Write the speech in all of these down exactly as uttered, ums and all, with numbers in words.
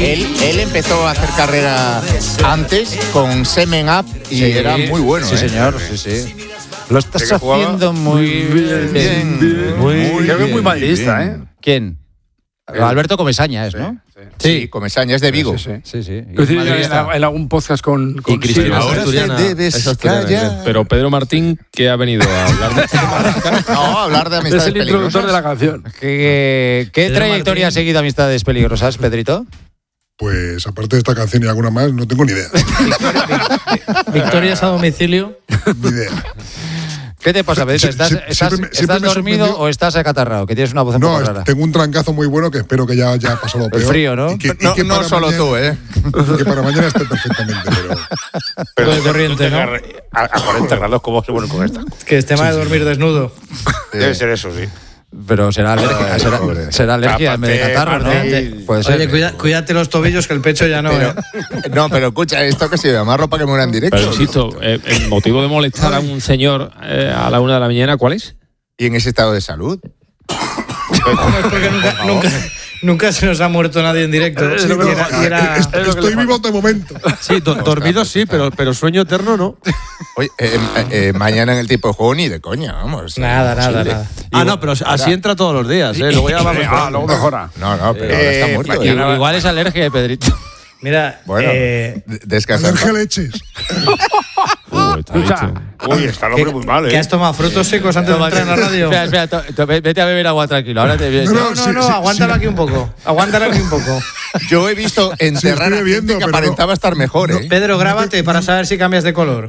él, él empezó a hacer carrera antes con Semen Up y sí, era muy bueno. Sí, ¿eh? señor, sí, sí. Lo estás haciendo muy bien. bien, bien Muy, muy creo que es muy bien, madridista, ¿eh? ¿Quién? El- Alberto Comesaña es, ¿no? Sí. Sí, Comesaña, es de Vigo. Sí, sí. Sí, sí. Yo decía en, en algún podcast con, con Y Cristina. Silvia. Ahora asturiana, te debes es asturiana, callar. pero Pedro Martín, ¿qué ha venido a hablar de este tema? No, hablar de Es amistades el introductor peligrosas. de la canción. ¿Qué, qué Pedro trayectoria Martín. ha seguido Amistades Peligrosas, Pedrito? Pues aparte de esta canción y alguna más, no tengo ni idea. Victorias a domicilio. Ni idea. ¿Qué te pasa, Pedrito? Sie- ¿Estás, sie- estás, siempre me- estás siempre me dormido sorprendió- o estás acatarrado? Que tienes una voz un No, poco es- rara. tengo un trancazo muy bueno que espero que ya haya pasado lo peor. frío, ¿no? Y que, y No, que no para solo mañana- tú, ¿eh? y que para mañana esté perfectamente, pero... Todo de corriente, ¿no? A, a cuarenta grados, ¿cómo se pone con esta? Que es tema de dormir desnudo. Debe ser eso, sí. Pero será alergia, Ay, será, pobre. será alergia en vez de Tápate, catarro, ¿no? Martín. Puede ser. Oye, cuida- cuídate los tobillos, que el pecho ya no, Pero, ¿eh? no, pero escucha, esto que se llama ropa que muera en directo. Pero insisto, eh, el motivo de molestar a un señor eh, a la una de la mañana, ¿cuál es? Y en ese estado de salud. Es porque nunca, nunca, nunca se nos ha muerto nadie en directo. Es Y lo que era- le- y era- Est- es lo que Estoy le vivo de momento. Sí, do- dormido sí, pero, pero sueño eterno no. Oye, eh, eh, eh, mañana en el tipo de juego ni de coña, vamos. Nada, nada, Imposible. nada. Ah, no, pero así entra todos los días, ¿eh? Luego ya vamos. Ah, luego mejora. No, no, pero ahora Eh, está muerto. mañana- ¿eh? Igual es alergia de Pedrito. Mira, Bueno, eh, d- descansa. Alergia a leches. Uy, está Escucha, dicho. Uy, está el hombre ¿qué, muy mal, ¿qué ¿eh? has tomado frutos secos antes de entrar en la radio? Espera, espera, to- to- vete a beber agua tranquilo. Ahora te vienes. No, No, no, Sí, no, sí, aguántala sí. aquí un poco. Aguántala aquí un poco. Yo he visto enterrar estoy a bebiendo, gente que pero aparentaba no. estar mejor, ¿eh? Pedro, grábate para saber si cambias de color.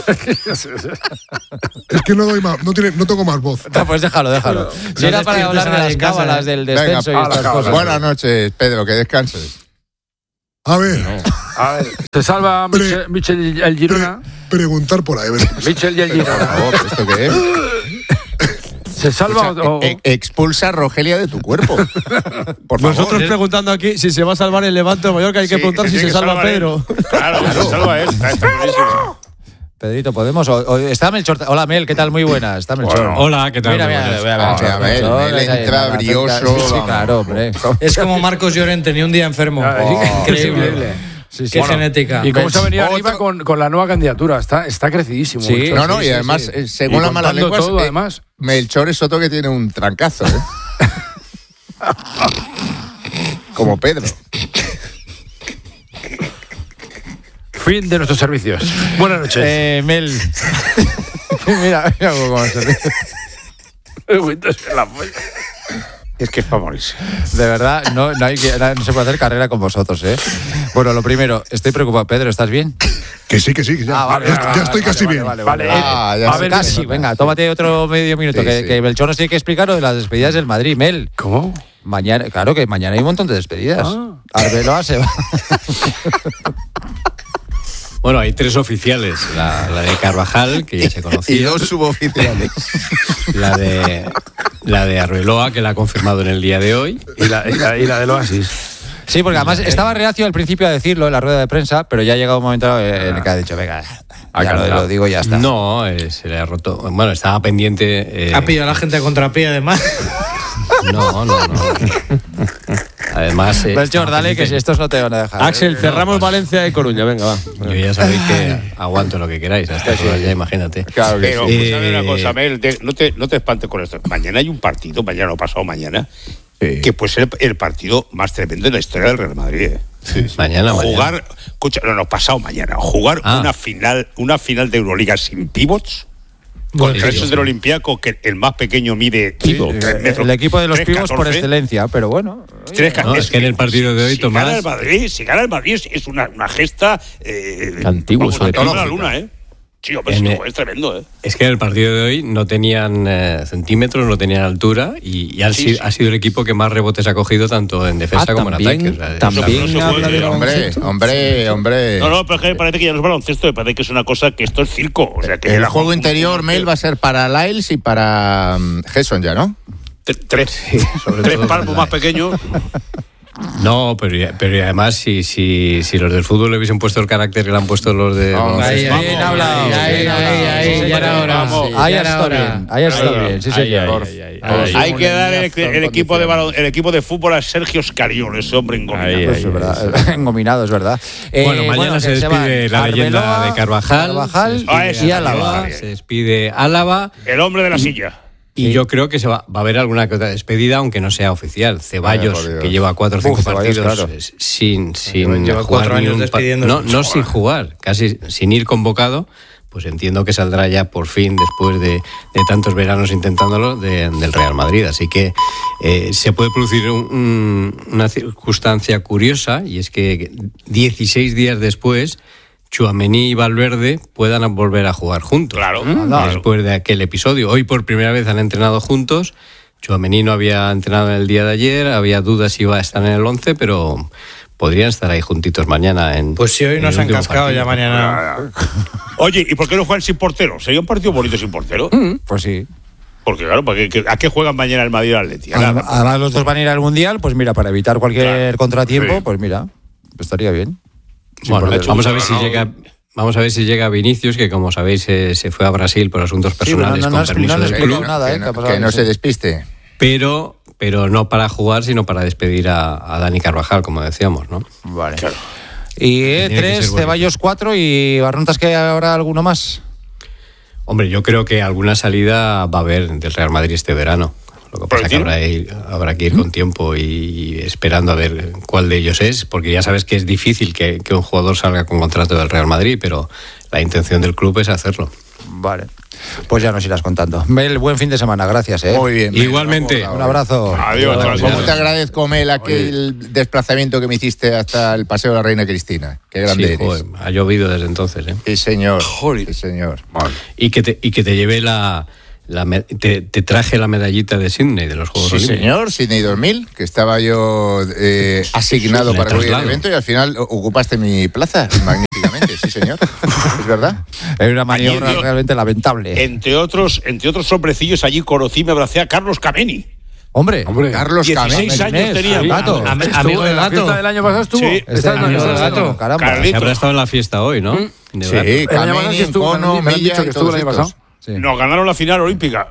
Es que no doy más, no, tiene, no tengo más voz. No, pues déjalo, déjalo. Si No era para despiertes hablar a de nadie las en casa, cábalas ¿eh? del Venga, descenso y a estas las cosas. Buenas noches, Pedro, que descanses. A ver, a ver, se salva Pre- Michel, Michel y el Girona. pre- preguntar por ahí. veremos. Michel y el Por Girona. favor, ¿esto qué es? ¿Se salva O sea, o.? e- e- expulsa a Rogelia de tu cuerpo. Por favor. Nosotros preguntando aquí si se va a salvar el Levante o Mallorca, hay que Sí, preguntar que si tiene se que salva salvar él. Pedro. Claro, se salva él. Está, está clarísimo. Pedrito, ¿podemos? O- o- está Melchor. Hola, Mel, ¿qué tal? Muy buena. Está Melchor. Bueno. Hola, ¿qué tal? Mira, mira, Buenas. mira, Ah, Melchor, a ver, Melchor, Mel esa- entra la- brioso, Sí, sí, vamos. claro, hombre. Es como Marcos Llorente, ni un día enfermo. Oh, Increíble. Sí, sí. Qué genética. ¿Y cómo se ha venido Otro- arriba con, con la nueva candidatura? Está, está crecidísimo. Sí. Melchor. No, no, y sí, además, sí. eh, según Y las malas contando lenguas, todo, eh, además. Melchor es otro que tiene un trancazo, ¿eh? Como Pedro. Fin de nuestros servicios. Buenas noches. Eh, Mel. mira, mira cómo se ríe. Es que es para morirse. De verdad, no, no, hay que, no se puede hacer carrera con vosotros, ¿eh? Bueno, lo primero, estoy preocupado. Pedro, ¿estás bien? Que sí, que sí, que ya, Ah, vale, ya, vale, ya vale, estoy vale, casi vale, bien. vale, Vale, vale. Ah, eh, ya a sé. ver, Casi, venga, tómate otro medio minuto, Sí, que, sí. que Melchor nos tiene que explicar lo de las despedidas del Madrid, Mel. ¿Cómo? Mañana, claro que mañana hay un montón de despedidas. Ah. Arbeloa se va. Bueno, hay tres oficiales. La, la de Carvajal, que ya se Y conocía. dos suboficiales. La de, la de Arbeloa, que la ha confirmado en el día de hoy. Y la, y la, y la del Oasis. Sí, porque además estaba reacio al principio a decirlo en la rueda de prensa, pero ya ha llegado un momento en el que ha dicho, venga, ya lo, lo digo y ya está. No, eh, se le ha roto. Bueno, estaba pendiente. eh, Ha pillado a la gente a contrapié, además. No, no, no. Además. eh, Melchor, estaba dale, que pendiente- si estos no te van a dejar. Axel, ¿eh? cerramos Valencia y Coruña, venga, va. Yo ya sabéis que aguanto lo que queráis. Hasta horas ya, imagínate. Claro que Pero, sí. escúchame Eh, una cosa, Mel, de- no, te, no te espantes con esto. Mañana hay un partido, mañana o pasado mañana, Sí. que puede ser el, el partido más tremendo de la historia del Real Madrid. ¿eh? Mañana, Jugar, mañana. escucha, no, no, pasado mañana, jugar Ah. una final, una final de Euroliga sin pivots. Bueno, Contra sí, esos sí. del Olympiacos, que el más pequeño mide Pivot. tres metros, El equipo de los tres, pibos por catorce. excelencia, pero bueno. Tres, No, es que en el partido de hoy, si Tomás- Gana el Madrid, si gana el Madrid es- es una, una gesta. Eh, Antiguo, vamos, eso de a la pívot. luna, ¿eh? Sí, hombre, En sí, el- es tremendo, ¿eh? Es que en el partido de hoy no tenían eh, centímetros, no tenían altura y, y han Sí, sido- sí. ha sido el equipo que más rebotes ha cogido tanto en defensa Ah, como en también- ataque. O sea, también no se puede, habla de eh, Hombre, baloncesto. hombre, hombre. No, no, pero es que me parece que ya no es baloncesto, me parece que es una cosa que esto es circo. O sea, que El la- juego interior, Mel, va a ser para Lyles y para mm, Gerson ya, ¿no? Tre- Tres, sobre tres todo palmos la- más pequeños. No, pero, y- pero y además si, si, si los del fútbol le hubiesen puesto el carácter que le han puesto los de Vamos, baloncesto, Ahí, ahí, Bien hablado. ahí, ahí, bien ahí, hablado. ahí, Sí, ya era señor. hora. Vamos. Ya Ahí era está hora. bien, ahí está Ahí, bien, sí ahí, señor. ahí, ahí, ahí. Ay, hay que dar el, el, equipo de balón, el equipo de fútbol a Sergio Scariolo, ese hombre engominado. Ay, pues ay, es verdad, engominado, es verdad. Bueno, eh, mañana bueno, se despide se la leyenda de Carvajal, Carvajal se despide y Álava. Se despide Álava. El hombre de la silla. Y sí. yo creo que se va, va a haber alguna que otra despedida, aunque no sea oficial. Ceballos, Vaya, que lleva cuatro o cinco Uf, partidos Ceballos, claro. sin, sin lleva jugar cuatro años ni un despidiendo. No, no sin jugar, casi sin ir convocado. Pues entiendo que saldrá ya por fin, después de, de tantos veranos intentándolo, de, del Real Madrid. Así que eh, se puede producir un, un, una circunstancia curiosa, y es que dieciséis días después Tchouaméni y Valverde puedan volver a jugar juntos. Claro. Después de aquel episodio. Hoy por primera vez han entrenado juntos. Tchouaméni no había entrenado en el día de ayer, había dudas si iba a estar en el once, pero podrían estar ahí juntitos mañana. En, pues si hoy nos han cascado, partido. Ya mañana. Oye, ¿y por qué no juegan sin portero? ¿Sería un partido bonito sin portero? Mm, pues sí. Porque claro, ¿a qué juegan mañana el Madrid y el Atleti? Además, además los dos van a ir al Mundial, pues mira, para evitar cualquier claro. contratiempo, sí. pues mira, estaría bien. Bueno, vamos a ver si llega... Vamos a ver si llega Vinicius, que como sabéis eh, se fue a Brasil por asuntos personales sí, no, no, con no, permiso no, no del club. Nada, eh, que, no, que no se despiste. Pero, pero no para jugar, sino para despedir a, a Dani Carvajal, como decíamos, ¿no? Vale. Claro. Y eh, tres, Ceballos cuatro y Barrontas, que habrá alguno más. Hombre, yo creo que alguna salida va a haber del Real Madrid este verano. Lo que pasa es que habrá, ir, habrá que ir con tiempo y esperando a ver cuál de ellos es, porque ya sabes que es difícil que, que un jugador salga con contrato del Real Madrid, pero la intención del club es hacerlo. Vale, pues ya nos irás contando. Mel, buen fin de semana, gracias. ¿eh? Muy bien. Igualmente. Un abrazo. Adiós. Adiós. ¿Cómo te agradezco, Mel, aquel Oye. desplazamiento que me hiciste hasta el Paseo de la Reina Cristina? Qué grande sí, eres. Joder, ha llovido desde entonces. ¿eh? Sí, señor. Joder. Sí, señor. Vale. Y que te, y que te llevé la... La me- te, te traje la medallita de Sydney, de los Juegos sí, Olímpicos. Sí, señor, Sydney dos mil, que estaba yo eh, asignado sí, sí, para cubrir el evento y al final ocupaste mi plaza magníficamente, sí, señor. Es verdad. Es una maniobra allí, realmente lamentable. Entre otros, entre otros hombrecillos, allí conocí, me abracé a Carlos Kameni. Hombre, Hombre, Carlos Kameni. dieciséis años tenía. Sí, gato. Am- amigo del gato. ¿La fiesta del año pasado estuvo? Sí. Este amigo del gato. Caramba. Se habrá estado en la fiesta hoy, ¿no? ¿Mm? Sí, Kameni, Encono, Milla y todos estos. Sí. Nos ganaron la final olímpica.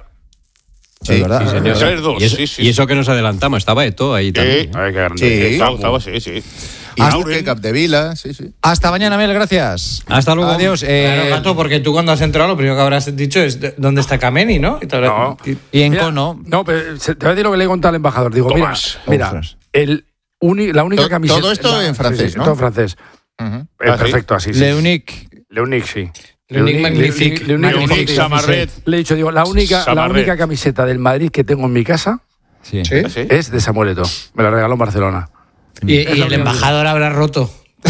Sí, ¿verdad? Sí, señor. Dos, y, eso, sí, sí. y eso que nos adelantamos, estaba Eto'o ahí también. Sí, Ay, sí. Estaba, estaba, sí, sí. Y Hasta, Capdevila, sí, sí. Hasta mañana, Mel, gracias. Hasta luego. Adiós. Eh, claro, gato, porque tú cuando has entrado lo primero que habrás dicho es ¿dónde está Kameni, no? Y, habrás, no. y, y Encono. No, pero te voy a decir lo que le he contado al embajador. Digo, Tomás. mira, mira el uni, la única todo, camiseta... Todo esto la, en francés, sí, sí, ¿no? Todo en francés. Uh-huh. Es ah, perfecto, así. Sí. Le Unique. Le Unique, sí. Le Unique Magnifique. Le Unique Samarret. Le he dicho, digo, la única, la única camiseta del Madrid que tengo en mi casa sí. ¿Sí? es de Samuel Eto'o. Me la regaló en Barcelona. Y, y el embajador habrá roto.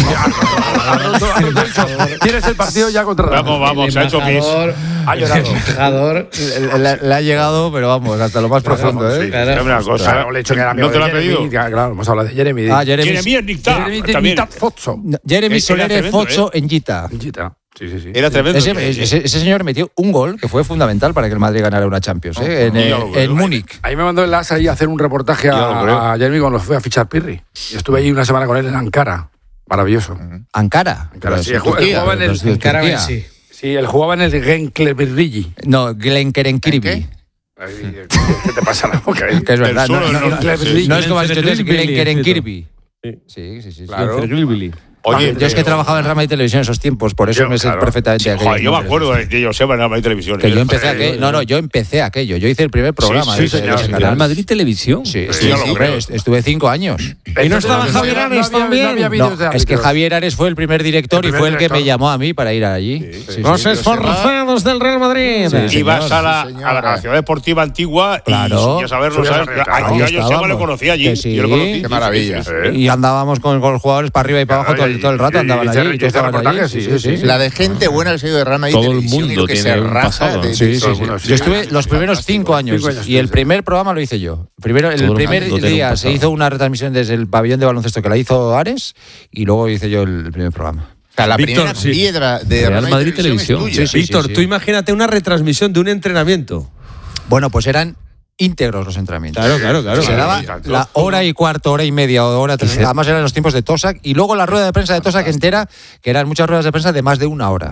Tienes el partido ya contra Vamos, vamos, ha hecho pis. Ha llorado. El embajador le, le ha llegado, pero vamos, hasta lo más profundo, ¿eh? Sí, claro. Una cosa. Claro, le he dicho que era ¿No te lo ha pedido? Jeremy, claro, hemos hablado de Jeremy. Ah, Jeremy. Jeremy es Nicta. Jeremy también. Nicta Fozzo. Jeremy Soler Fozzo ¿eh? en Gita. Gita. Sí, sí, sí. Era tremendo. Ese, ese, ese señor metió un gol que fue fundamental para que el Madrid ganara una Champions, ¿eh? en, eh, en Múnich. Ahí me mandó el As ahí a hacer un reportaje a, a Jeremy cuando fue a fichar Pirri. Y estuve ahí una semana con él en Ankara. Maravilloso. Ankara. Ankara, sí. Él jugaba en el Ankara, sí. Sí, él jugaba en el Genklebirligi. No, Glenkerenkirby. ¿Qué te pasa la boca? Que es verdad. No, no, no, no, sí. no es como has dicho, es Glenkerenkirby. Sí, sí, sí. Claro. Oye, yo es que trabajaba en Rama y Televisión en esos tiempos, por eso yo, me sé claro. perfectamente sí, aquello. Joder, yo me acuerdo de, de Joseba en Rama y Televisión. Que yo empecé aquello. No, no, yo empecé aquello. Yo hice el primer programa. Sí, sí, señor. ¿En Real Madrid Televisión? Sí, sí, sí, hombre, estuve cinco años. ¿Y no estaba Javier Ares también? No, es que Javier Ares fue el primer director y fue el que me llamó a mí para ir allí. Los esforzados del Real Madrid. Y vas a la Ciudad Deportiva Antigua y ya saberlo, ¿sabes? Yo a Joseba lo conocí allí. Yo lo conocí. Qué maravilla. Y andábamos con los jugadores para arriba y para abajo todo el rato, andaban allí. Sí, sí, sí, sí, sí. La de gente buena que se ha ido de Real Madrid. Todo el mundo que tiene se un raja pasado. de, sí, sí, sí. sí. Yo estuve los primeros cinco años, cinco años y el primer programa lo hice yo. Primero, el Todo primer el día se hizo una retransmisión desde el pabellón de baloncesto que la hizo Ares y luego hice yo el primer programa. O sea, la Víctor, primera sí. piedra de Real Madrid Televisión. Televisión. Sí, sí, Víctor, sí, sí. tú imagínate una retransmisión de un entrenamiento. Bueno, pues eran íntegros los entrenamientos. Claro, claro, claro. Se claro, daba claro. la hora y cuarto, hora y media, o hora tres. Además eran los tiempos de Tosak y luego la rueda de prensa de Tosak entera, que eran muchas ruedas de prensa de más de una hora.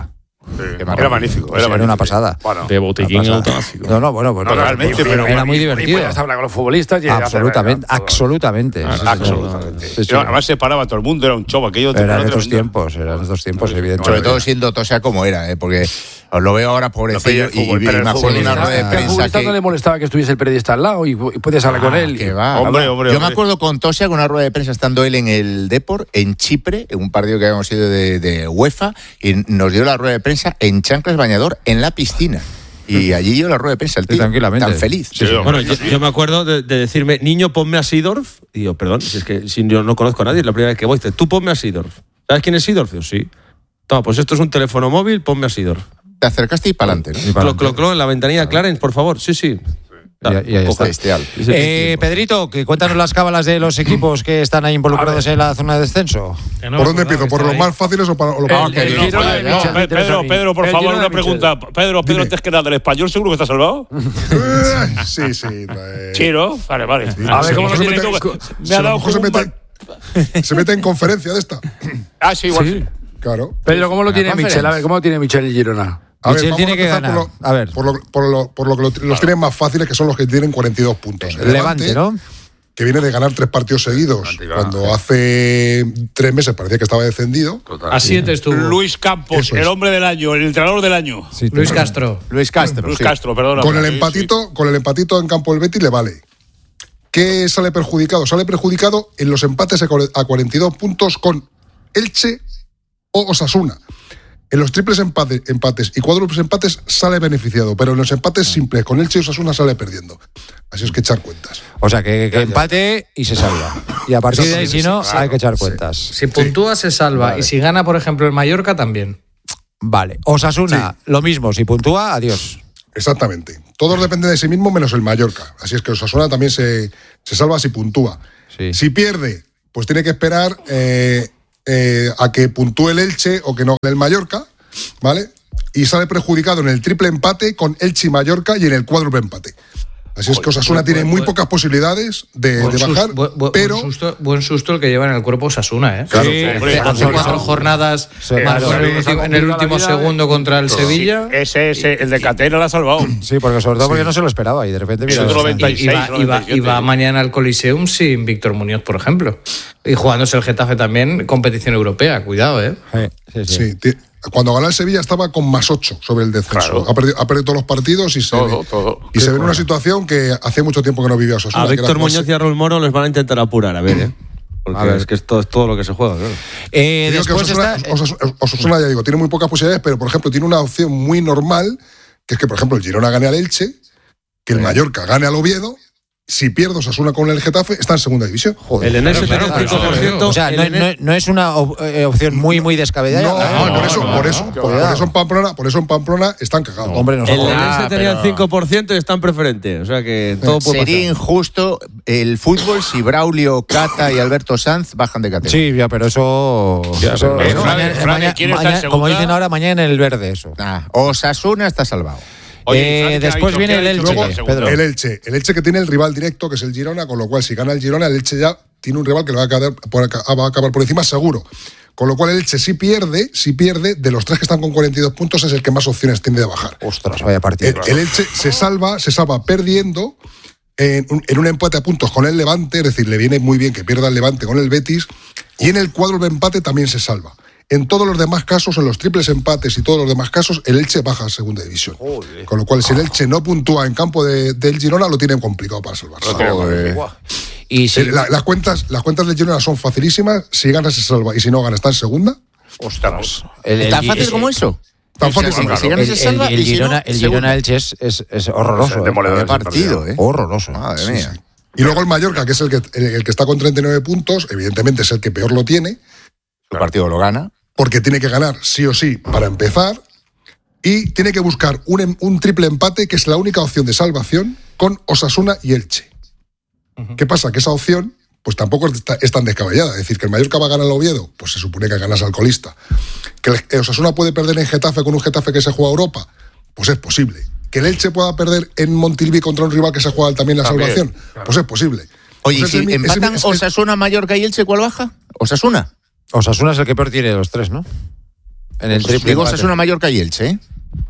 Sí, era magnífico. Era, era magnífico. una pasada. Bueno, de botiquín automático. No, no, bueno, bueno. No, realmente, pero era muy divertido. Y hablar con los futbolistas. Y absolutamente, hacer, absolutamente. Ah, sí, absolutamente. Sí, sí. Además se paraba todo el mundo, era un show aquello. Eran estos tiempos, eran estos tiempos, no, evidentemente. Sobre todo siendo Tosia como era, ¿eh? Porque os lo veo ahora pobrecillo y, y, y me acuerdo de una rueda de prensa que... no le molestaba que estuviese el periodista al lado y puedes hablar ah, con él. Que va. Hombre, hombre, Yo hombre. me acuerdo con Tosia con una rueda de prensa estando él en el Depor, en Chipre, en un partido que habíamos ido de, de UEFA, y nos dio la rueda de prensa en chanclas bañador en la piscina. Y allí yo la rueda de prensa, el tío, sí, tranquilamente. Tan feliz. Sí, sí. Bueno, yo, yo me acuerdo de, de decirme, niño, ponme a Seedorf. Y yo, perdón, si es que si yo no conozco a nadie, es la primera vez que voy. Tú ponme a Seedorf. ¿Sabes quién es Seedorf? Yo, sí. Toma, pues esto es un teléfono móvil, ponme a Seedorf. Te acercaste y para adelante, ¿no? Clo, clo, clo, en la ventanilla Clarence, por favor. Sí, sí. Ya, ya está. Eh, Pedrito, que cuéntanos las cábalas de los equipos que están ahí involucrados en la zona de descenso. No, ¿por dónde empiezo? ¿Por los más fáciles o para los más difíciles? Pedro, Pedro, por favor, una pregunta. Pedro, Pedro, antes que nada, ¿el español seguro que está salvado? Sí, sí. Chiro, vale, vale. A ver, ¿cómo lo tiene? Me ha dado se mete, se mete en conferencia de esta. Ah, sí, igual sí. Claro. Pedro, ¿cómo lo tiene Michel? A ver, ¿cómo lo tiene Michel y Girona? A ver, Michel tiene que ganar. Por lo, a ver. Por lo, por lo, por lo que lo, los tienen más fáciles, que son los que tienen cuarenta y dos puntos. El Levante, Levante, ¿no? Que viene de ganar tres partidos seguidos, Levante, cuando eh. hace tres meses parecía que estaba descendido. Total. A siete estuvo. Luis Campos, el hombre del año, el entrenador del año. Sí, Luis Castro. Luis Castro. Luis sí. Castro, perdón. Con el empatito, sí. con el empatito en campo del Betis le vale. ¿Qué sale perjudicado? Sale perjudicado en los empates a cuarenta y dos puntos con Elche o Osasuna. En los triples empates, empates y cuádruples empates sale beneficiado, pero en los empates simples con Elche y Osasuna sale perdiendo. Así es que echar cuentas. O sea, que, que empate y se salva. Y a partir de ahí, si no, hay que echar cuentas. Sí. Si puntúa, se salva. Vale. Y si gana, por ejemplo, el Mallorca, también. Vale. Osasuna, sí. Lo mismo. Si puntúa, adiós. Exactamente. Todos dependen de sí mismo menos el Mallorca. Así es que Osasuna también se, se salva si puntúa. Sí. Si pierde, pues tiene que esperar... Eh, Eh, a que puntúe el Elche o que no gane el Mallorca, ¿vale? Y sale perjudicado en el triple empate con Elche y Mallorca y en el cuádruple empate. Así es que Osasuna tiene muy pocas posibilidades de, de bajar, buen, buen, pero... Buen susto, buen susto el que lleva en el cuerpo Osasuna, ¿eh? Claro, sí, hombre, hace cuatro jornadas sí, claro, en, el último, en el último segundo contra el Sevilla. Sí, ese, ese, el de Catena lo ha salvado. Sí, porque sobre todo sí. porque no se lo esperaba y de repente... Mira, noventa y seis, y, va, y, va, y va mañana al Coliseum sin Víctor Muñoz, por ejemplo. Y jugándose el Getafe también, competición europea, cuidado, ¿eh? Sí, sí. sí t- Cuando ganó el Sevilla estaba con más ocho sobre el descenso. Claro. Ha, perdido, ha perdido todos los partidos y se todo, ve, todo. Y se ve en una situación que hace mucho tiempo que no vivía Osasuna. A Víctor Muñoz y a Raúl Moro les van a intentar apurar, a ver, ¿eh? Porque a ver, es que esto es todo lo que se juega, claro. Eh, después Osasuna, está... Osasuna, Osasuna, ya digo, tiene muy pocas posibilidades, pero por ejemplo tiene una opción muy normal, que es que por ejemplo el Girona gane al Elche, que el eh. Mallorca gane al Oviedo. Si pierdo Osasuna con el Getafe, está en segunda división. Joder, el Enese claro, tiene un cinco por ciento. O sea, no, no, no es una opción muy, muy descabellada. No, no, no, por eso, no, por eso, no, por, por eso en Pamplona, por eso en Pamplona están cagados. No, hombre, no el Enese tenía el cinco por ciento y está en preferente. O sea que todo puede Sería pasar. injusto el fútbol si Braulio, Cata y Alberto Sanz bajan de categoría. Sí, ya, pero eso... Ya, eso pero no, mañana, Fran, mañana, Fran, mañana, como dicen ahora, mañana en el verde eso. Ah, Osasuna está salvado. Oye, eh, después viene el Elche. Luego, Pedro. El Elche. El Elche que tiene el rival directo, que es el Girona, con lo cual si gana el Girona, el Elche ya tiene un rival que le va a, quedar, va a acabar por encima seguro. Con lo cual el Elche si pierde, si pierde, de los tres que están con cuarenta y dos puntos es el que más opciones tiene de bajar. Ostras, vaya partido. El, el Elche se salva, se salva perdiendo en un, en un empate a puntos con el Levante, es decir, le viene muy bien que pierda el Levante con el Betis, y en el cuádruple empate también se salva. En todos los demás casos, en los triples empates y todos los demás casos, el Elche baja a segunda división. Joder. Con lo cual, si el Elche no puntúa en campo de, del Girona, lo tienen complicado para salvarse. Y si... la, las, cuentas, las cuentas del Girona son facilísimas. Si gana, se salva. Y si no gana, está en segunda. Ostras. El, ¿Tan el, fácil el, como eso? Tan fácil como eso. El, salva, el, el, Girona, el Girona Elche es, es, es horroroso. Es demoledor partido, ¿eh? Horroroso. Madre mía. Sí, sí. Y luego el Mallorca, que es el que, el, el que está con treinta y nueve puntos, evidentemente es el que peor lo tiene. El partido lo gana. Porque tiene que ganar sí o sí para empezar y tiene que buscar un, un triple empate que es la única opción de salvación con Osasuna y Elche. Uh-huh. ¿Qué pasa? Que esa opción pues tampoco está, es tan descabellada. Es decir, que el Mallorca va a ganar al Oviedo, pues se supone que ganas al colista. Que el Osasuna puede perder en Getafe con un Getafe que se juega a Europa, pues es posible. Que el Elche pueda perder en Montilivi contra un rival que se juega también la también, salvación, claro. Pues es posible. Oye, pues si el, empatan es, Osasuna, Mallorca y Elche, ¿cuál baja? ¿Osasuna? Osasuna es el que peor tiene de los tres, ¿no? En el triple Digo, es una Mallorca y Elche, ¿eh?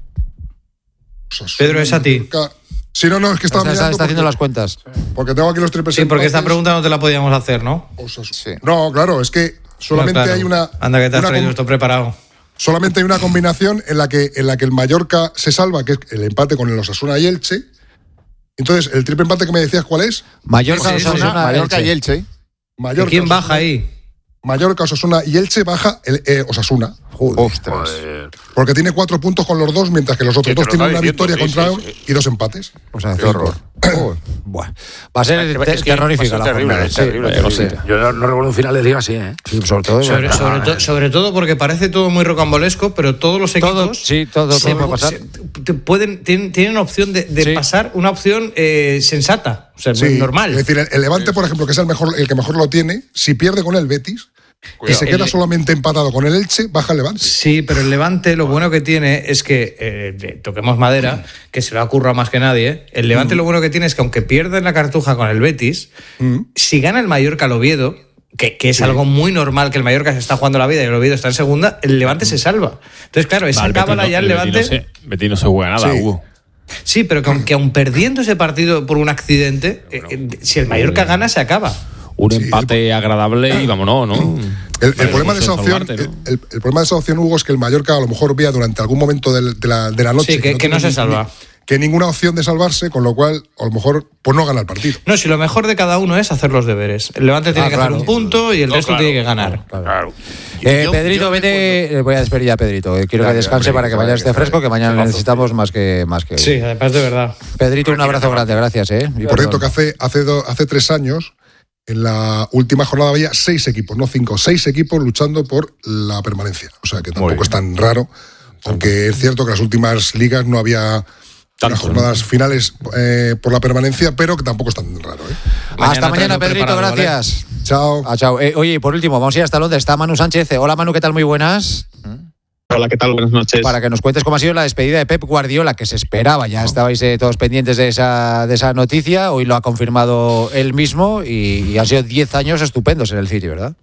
Pedro, es a ti. Sí, no, no, es que estaba está, está haciendo las cuentas. Porque tengo aquí los triples Sí, porque empates. esta pregunta no te la podíamos hacer, ¿no? Sí. No, claro, es que solamente no, claro. hay una... Anda, que te has una traído com- esto preparado. Solamente hay una combinación en la que en la que el Mallorca se salva, que es el empate con el Osasuna y Elche. Entonces, el triple empate que me decías, ¿cuál es? Mallorca, sí, Osasuna, Osasuna, Mallorca Elche. y Elche. Mallorca, ¿Quién Osasuna, baja ahí? Mallorca, Osasuna y Elche baja el, eh, Osasuna. Joder. Ostras. Porque tiene cuatro puntos con los dos, mientras que los otros Sí, dos te lo tienen está una diciendo, victoria sí, contra sí, uno sí. y dos empates. O sea, Qué cinco. horror. Uy, buah. Va a ser Es que- te- es que terrorífica va a la ser terrible, jornada. es terrible, Sí, terrible. no sé. Yo no, no recuerdo un final de liga así, ¿eh? Sí, sobre todo. Sobre, bueno, sobre, to- sobre todo porque parece todo muy rocambolesco, pero todos los equipos Todo, sí, todo, todo se- puede pasar. se- te pueden, tienen, tienen opción de, de Sí. pasar una opción eh, sensata, o sea, Sí, muy normal. Es decir, el, el Levante, por ejemplo, que es el mejor, el que mejor lo tiene, si pierde con el Betis, Cuidado. y se queda El- solamente empatado con el Elche, baja el Levante. Sí, pero el Levante lo bueno que tiene es que, eh, toquemos madera, que se lo ha currado más que nadie, el Levante lo bueno que tiene es que aunque pierda en la cartuja con el Betis, Mm. si gana el Mallorca al Oviedo, que, que es algo muy normal, que el Mallorca se está jugando la vida y el Oviedo está en segunda, el Levante se salva. Entonces, claro, esa Vale, cábala Betis ya no- el Levante... Betis no se- Betis no se juega nada, Sí. Hugo. Sí, pero que aunque aun perdiendo ese partido por un accidente, eh, eh, si el Mallorca gana, se acaba. Un Sí, empate agradable y vámonos, ¿no? El, el Vale, problema de esa eso opción, salvarte, ¿no? el, el problema de esa opción, Hugo, es que el Mallorca a lo mejor vea durante algún momento del- de, la, de la noche Sí, que- que no tiene se ni- salva. que ninguna opción de salvarse, con lo cual a lo mejor pues no gana el partido. No, si lo mejor de cada uno es hacer los deberes. El Levante tiene Ah, que claro. hacer un punto y el No, resto claro. tiene que ganar. Claro. Eh, Yo- Pedrito, yo vete. eh, Voy a despedir ya a Pedrito. eh, Quiero que Gracias, descanse hombre, para que que mañana vaya, esté que fresco, vaya. que mañana le necesitamos más que, más que hoy. Sí, además de verdad. Pedrito, un abrazo grande, gracias. ¿eh? Y Por cierto, perdón. que hace, hace, do- hace tres años, en la última jornada había seis equipos, no cinco, seis equipos luchando por la permanencia. O sea que tampoco es tan raro, aunque es cierto que en las últimas ligas no había las jornadas finales eh, por la permanencia, pero que tampoco es tan raro. ¿eh? Hasta Mañana mañana, traerlo Pedrito, preparado, ¿vale? gracias. Chao. Ah, chao. Eh, oye, y por último, vamos a ir hasta Londres. Está Manu Sánchez. Eh, Hola, Manu, ¿qué tal? Muy buenas. Hola, ¿qué tal? Buenas noches. Para que nos cuentes cómo ha sido la despedida de Pep Guardiola, que se esperaba. Ya estabais eh, todos pendientes de esa, de esa noticia. Hoy lo ha confirmado él mismo y, y han sido diez años estupendos en el City, ¿verdad?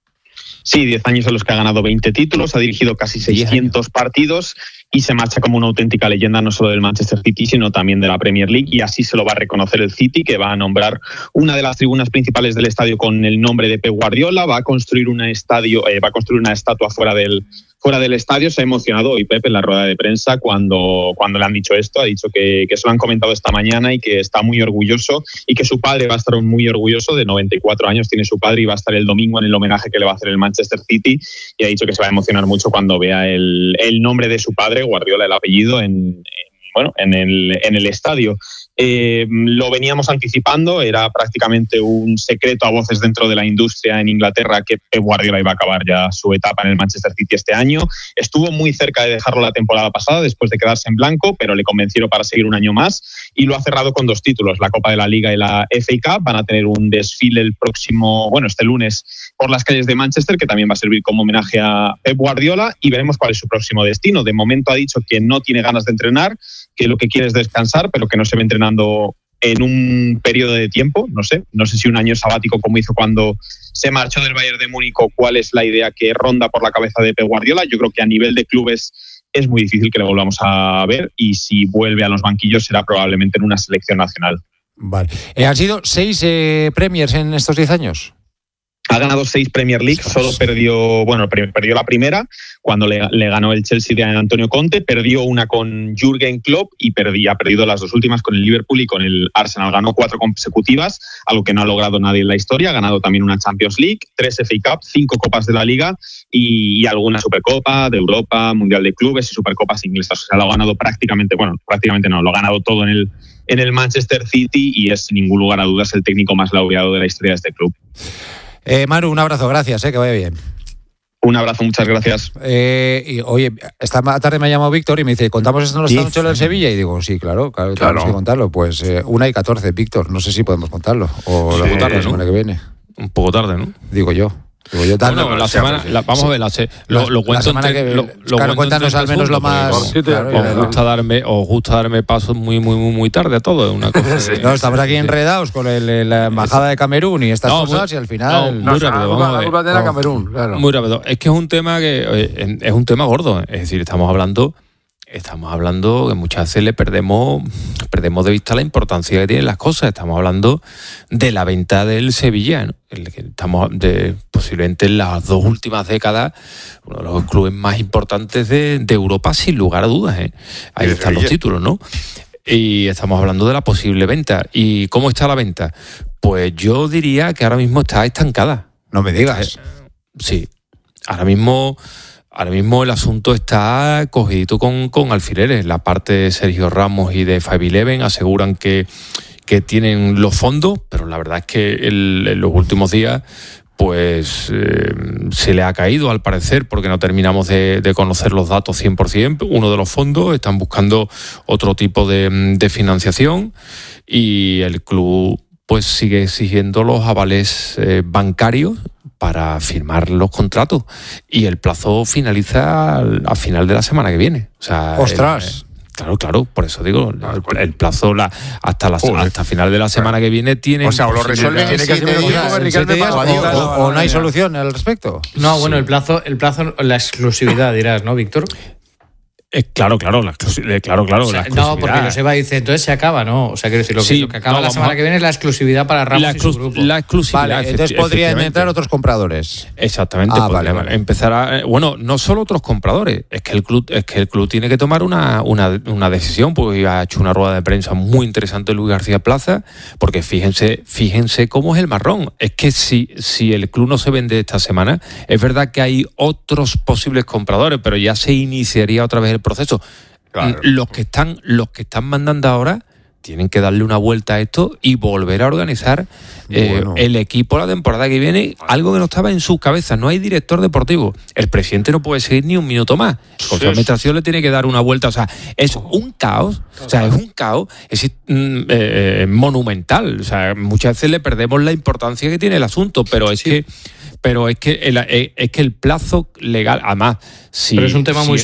Sí, diez años en los que ha ganado veinte títulos, ha dirigido casi seiscientos partidos y se marcha como una auténtica leyenda no solo del Manchester City, sino también de la Premier League, y así se lo va a reconocer el City, que va a nombrar una de las tribunas principales del estadio con el nombre de Pep Guardiola, va a construir una estadio, eh, va a construir una estatua fuera del fuera del estadio. Se ha emocionado hoy Pep en la rueda de prensa cuando, cuando le han dicho esto, ha dicho que, que se lo han comentado esta mañana y que está muy orgulloso y que su padre va a estar muy orgulloso. De noventa y cuatro años tiene su padre y va a estar el domingo en el homenaje que le va a hacer el Manchester City, y ha dicho que se va a emocionar mucho cuando vea el, el nombre de su padre, Guardiola, el apellido, en, en, bueno, en, el, en el estadio. Eh, lo veníamos anticipando, era prácticamente un secreto a voces dentro de la industria en Inglaterra que Pep Guardiola iba a acabar ya su etapa en el Manchester City este año. Estuvo muy cerca de dejarlo la temporada pasada después de quedarse en blanco, pero le convencieron para seguir un año más y lo ha cerrado con dos títulos, la Copa de la Liga y la F A Cup. Van a tener un desfile el próximo, bueno, este lunes por las calles de Manchester, que también va a servir como homenaje a Pep Guardiola, y veremos cuál es su próximo destino. De momento ha dicho que no tiene ganas de entrenar, que lo que quiere es descansar, pero que no se ve entrenando en un periodo de tiempo, no sé, no sé si un año sabático como hizo cuando se marchó del Bayern de Múnich, o cuál es la idea que ronda por la cabeza de Pep Guardiola. Yo creo que a nivel de clubes es muy difícil que le volvamos a ver, y si vuelve a los banquillos será probablemente en una selección nacional. Vale. Eh, ¿Han sido seis eh, Premiers en estos diez años? Ha ganado seis Premier League, solo perdió, bueno, perdió la primera cuando le, le ganó el Chelsea de Antonio Conte, perdió una con Jürgen Klopp y perdí, ha perdido las dos últimas con el Liverpool y con el Arsenal. Ganó cuatro consecutivas, algo que no ha logrado nadie en la historia. Ha ganado también una Champions League, tres F A Cup, cinco Copas de la Liga y, y alguna Supercopa de Europa, Mundial de Clubes y Supercopas inglesas. O sea, lo ha ganado prácticamente, bueno, prácticamente no, lo ha ganado todo en el, en el Manchester City, y es sin ningún lugar a dudas el técnico más laureado de la historia de este club. Eh, Manu, un abrazo, gracias, eh, que vaya bien. Un abrazo, muchas gracias. Eh, y, oye, esta tarde me ha llamado Víctor y me dice, ¿contamos esto en esta noche en Sevilla? Y digo, sí, claro, claro, Claro. tenemos que contarlo. Pues eh, una y catorce, Víctor, no sé si podemos contarlo. O Sí, lo contamos la ¿no? semana que viene. Un poco tarde, ¿no? Digo yo. Yo bueno, la semana, la, vamos sí. a ver, la, lo, lo cuento la entre, que, lo, lo claro, cuéntanos al menos lo más. Claro, os gusta darme, os gusta darme pasos muy, muy, muy, muy tarde a todo. Es una cosa sí. de, no, estamos aquí enredados con el, la embajada de Camerún y estas no, cosas muy, y al final. No, muy rápido, vamos a ver. La de Camerún, claro. Muy rápido. Es que es un tema que es un tema gordo. Es decir, estamos hablando. Estamos hablando que muchas veces le perdemos, perdemos de vista la importancia que tienen las cosas. Estamos hablando de la venta del Sevilla, ¿no? El que estamos de, posiblemente en las dos últimas décadas, uno de los clubes más importantes de, de Europa, sin lugar a dudas, ¿eh? Ahí están Sevilla. Los títulos, ¿no? Y estamos hablando de la posible venta. ¿Y cómo está la venta? Pues yo diría que ahora mismo está estancada. No me digas. Sí, ahora mismo... Ahora mismo el asunto está cogidito con, con alfileres. La parte de Sergio Ramos y de Five Eleven aseguran que, que tienen los fondos, pero la verdad es que el, en los últimos días pues eh, se le ha caído al parecer porque no terminamos de, de conocer los datos cien por ciento. Uno de los fondos están buscando otro tipo de, de financiación y el club pues sigue exigiendo los avales eh, bancarios para firmar los contratos y el plazo finaliza al, al final de la semana que viene. O sea, ¡ostras! El, claro, claro, por eso digo, el, el plazo la, hasta la Joder. hasta final de la semana que viene tiene. O sea, o lo resuelven en siete días, o no hay solución al respecto. No, bueno, el plazo, el plazo, la exclusividad dirás, ¿no, Víctor? Eh, claro, claro, la exclusividad, claro, claro. O sea, la no, porque Joseba dice, entonces se acaba, ¿no? O sea, quiero decir, lo que, sí, lo que acaba no, la semana a... que viene es la exclusividad para Ramos la y su grupo. La exclusividad. Vale, entonces podrían entrar otros compradores. Exactamente. Ah, vale, vale. Empezar a, bueno, no solo otros compradores, es que el club, es que el club tiene que tomar una, una, una decisión, porque ha hecho una rueda de prensa muy interesante Luis García Plaza, porque fíjense, fíjense cómo es el marrón. Es que si, si el club no se vende esta semana, es verdad que hay otros posibles compradores, pero ya se iniciaría otra vez el proceso. Claro. Los que están, los que están mandando ahora tienen que darle una vuelta a esto y volver a organizar eh, bueno. el equipo la temporada que viene, algo que no estaba en su cabeza. No hay director deportivo. El presidente no puede seguir ni un minuto más. El Consejo de Administración le tiene que dar una vuelta. O sea, es un caos. O sea, es un caos es, mm, eh, monumental. O sea, muchas veces le perdemos la importancia que tiene el asunto, pero es sí. que... Pero es que el, es que el plazo legal, además, si, pero es un tema si, muy